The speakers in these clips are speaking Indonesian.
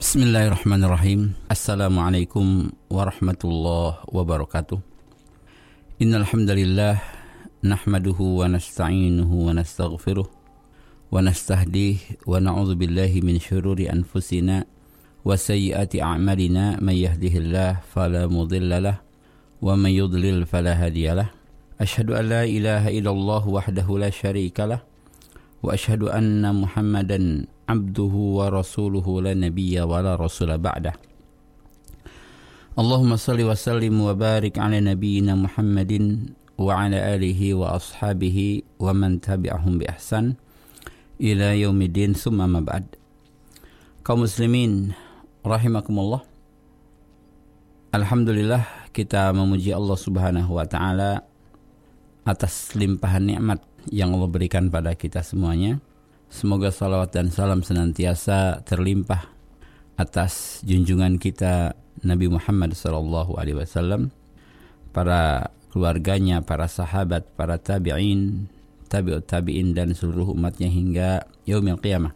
Bismillahirrahmanirrahim. Assalamualaikum warahmatullahi wabarakatuh. Innal hamdalillah nahmaduhu wa nasta'inuhu wa nastaghfiruh wa nastahdihi wa na'udzu billahi min syururi anfusina wa sayyiati a'malina may yahdihillahu fala mudhillalah wa may yudlil fala hadiyalah. Asyhadu an la ilaha illallah wahdahu la syarikalah wa asyhadu anna Muhammadan abduhu wa rasuluhu la nabiyya wa la rasula ba'dah. Allahumma salli wa sallim wa barik ala nabiyyina Muhammadin wa ala alihi wa ashabihi wa man tabi'ahum bi ihsan ila yaumiddin summa ma ba'd. Kaum muslimin rahimakumullah. Alhamdulillah, kita memuji Allah Subhanahu wa taala atas limpahan nikmat yang Allah berikan pada kita semuanya. Semoga salawat dan salam senantiasa terlimpah atas junjungan kita Nabi Muhammad SAW, para keluarganya, para sahabat, para tabi'in, tabi'ut tabi'in, dan seluruh umatnya hingga yaumil qiyamah.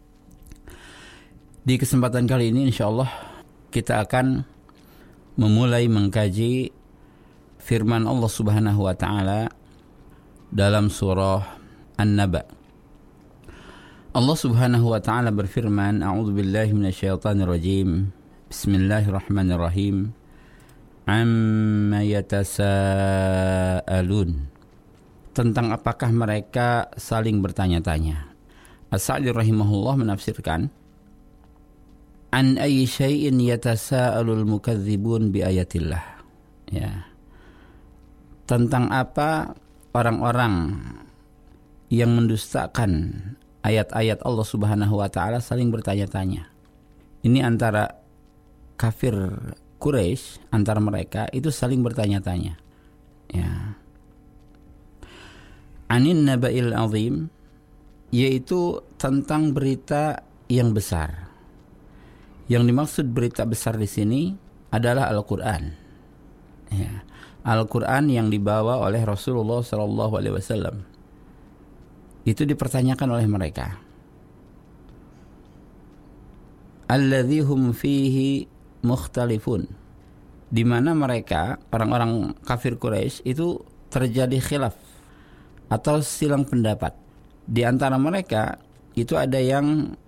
Di kesempatan kali ini insyaallah kita akan memulai mengkaji firman Allah Subhanahu wa taala dalam surah An-Naba. Allah Subhanahu wa taala berfirman, A'udzu billahi minasyaitonir rajim. Bismillahirrahmanirrahim. Amma yatasaalun. Tentang apakah mereka saling bertanya-tanya. As-Sa'di rahimahullah menafsirkan, an ayyi syai'in yatasaalul mukadzibun bi ayatillah. Ya. Tentang apa orang-orang yang mendustakan ayat-ayat Allah Subhanahu wa taala saling bertanya-tanya. Ini antara kafir Quraisy, antara mereka itu saling bertanya-tanya. Ya. Anin naba'il azim, yaitu tentang berita yang besar. Yang dimaksud berita besar di sini adalah Al-Qur'an. Ya. Al-Qur'an yang dibawa oleh Rasulullah sallallahu alaihi wasallam. Itu dipertanyakan oleh mereka. Alladzi hum fihi mukhtalifun. Di mana mereka, orang-orang kafir Quraisy itu terjadi khilaf atau silang pendapat. Di antara mereka itu ada yang